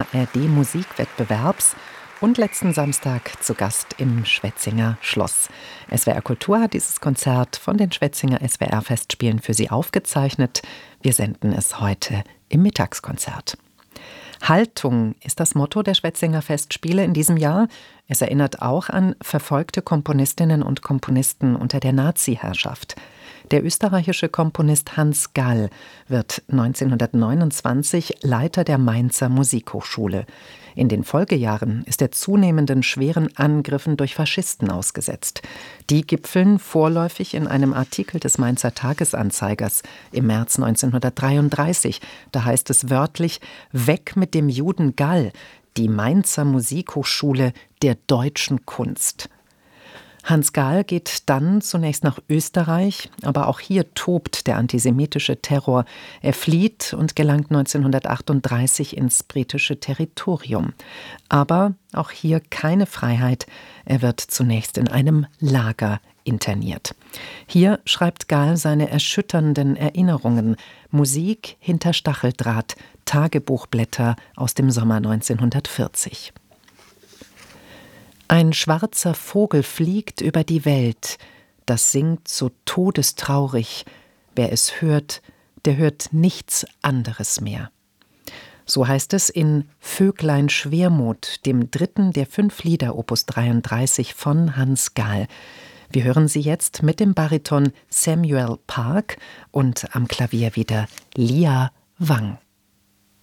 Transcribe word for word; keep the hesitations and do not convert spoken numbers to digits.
R D-Musikwettbewerbs und letzten Samstag zu Gast im Schwetzinger Schloss. S W R Kultur hat dieses Konzert von den Schwetzinger S W R-Festspielen für Sie aufgezeichnet. Wir senden es heute im Mittagskonzert. Haltung ist das Motto der Schwetzinger Festspiele in diesem Jahr. Es erinnert auch an verfolgte Komponistinnen und Komponisten unter der Nazi-Herrschaft. Der österreichische Komponist Hans Gall wird neunzehnhundertneunundzwanzig Leiter der Mainzer Musikhochschule. In den Folgejahren ist er zunehmenden schweren Angriffen durch Faschisten ausgesetzt. Die gipfeln vorläufig in einem Artikel des Mainzer Tagesanzeigers im März neunzehnhundertdreiunddreißig. Da heißt es wörtlich: »Weg mit dem Juden Gall, die Mainzer Musikhochschule der deutschen Kunst.« Hans Gall geht dann zunächst nach Österreich, aber auch hier tobt der antisemitische Terror. Er flieht und gelangt neunzehnhundertachtunddreißig ins britische Territorium. Aber auch hier keine Freiheit. Er wird zunächst in einem Lager interniert. Hier schreibt Gall seine erschütternden Erinnerungen. Musik hinter Stacheldraht, Tagebuchblätter aus dem Sommer neunzehnhundertvierzig. Ein schwarzer Vogel fliegt über die Welt, das singt so todestraurig. Wer es hört, der hört nichts anderes mehr. So heißt es in Vöglein Schwermut, dem dritten der fünf Lieder Opus dreiunddreißig von Hans Gall. Wir hören sie jetzt mit dem Bariton Samuel Park und am Klavier wieder Lia Wang.